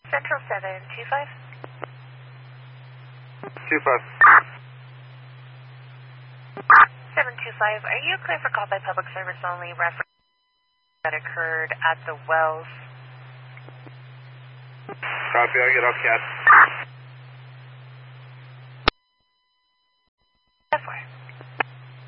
Central 725. 25. 725, are you clear for call by public service only reference that occurred at the wells? Copy, I get off cat.